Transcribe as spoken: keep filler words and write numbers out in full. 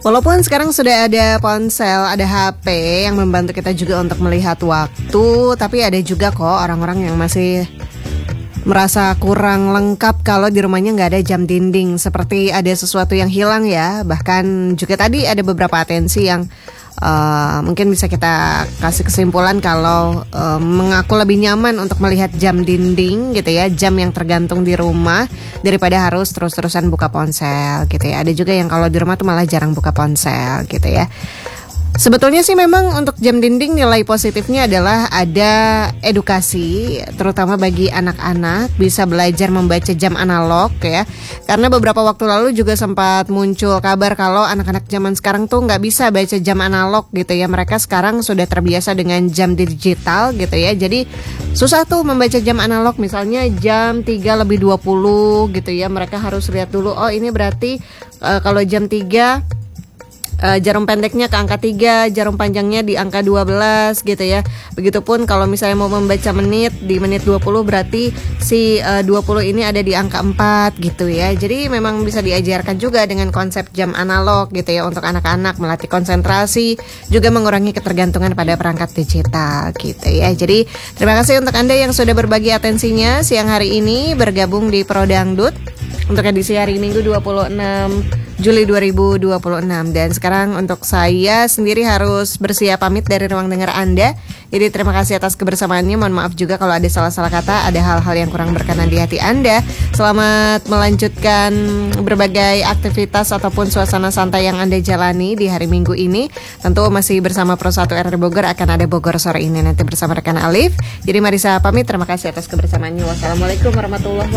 Walaupun sekarang sudah ada ponsel, ada H P yang membantu kita juga untuk melihat waktu, tapi ada juga kok orang-orang yang masih merasa kurang lengkap kalau di rumahnya nggak ada jam dinding, seperti ada sesuatu yang hilang ya. Bahkan juga tadi ada beberapa atensi yang uh, mungkin bisa kita kasih kesimpulan kalau uh, mengaku lebih nyaman untuk melihat jam dinding gitu ya, jam yang tergantung di rumah daripada harus terus-terusan buka ponsel gitu ya. Ada juga yang kalau di rumah tuh malah jarang buka ponsel gitu ya. Sebetulnya sih memang untuk jam dinding nilai positifnya adalah ada edukasi, terutama bagi anak-anak bisa belajar membaca jam analog ya. Karena beberapa waktu lalu juga sempat muncul kabar kalau anak-anak zaman sekarang tuh nggak bisa baca jam analog gitu ya. Mereka sekarang sudah terbiasa dengan jam digital gitu ya. Jadi susah tuh membaca jam analog, misalnya jam tiga lebih dua puluh gitu ya. Mereka harus lihat dulu, oh ini berarti uh, kalau jam tiga Uh, jarum pendeknya ke angka tiga, jarum panjangnya di angka dua belas gitu ya. Begitupun kalau misalnya mau membaca menit, di menit dua puluh berarti si uh, dua puluh ini ada di angka empat gitu ya. Jadi memang bisa diajarkan juga dengan konsep jam analog gitu ya, untuk anak-anak melatih konsentrasi, juga mengurangi ketergantungan pada perangkat digital gitu ya. Jadi terima kasih untuk Anda yang sudah berbagi atensinya siang hari ini bergabung di Pro Dangdut untuk edisi hari Minggu dua puluh enam Juli dua ribu dua puluh enam. Dan sekarang untuk saya sendiri harus bersiap pamit dari ruang dengar Anda. Jadi terima kasih atas kebersamaannya. Mohon maaf juga kalau ada salah-salah kata, ada hal-hal yang kurang berkenan di hati Anda. Selamat melanjutkan berbagai aktivitas ataupun suasana santai yang Anda jalani di hari Minggu ini. Tentu masih bersama Pro satu R R Bogor, akan ada Bogor sore ini nanti bersama rekan Alif. Jadi mari saya pamit, terima kasih atas kebersamaannya. Wassalamualaikum warahmatullahi wabarakatuh.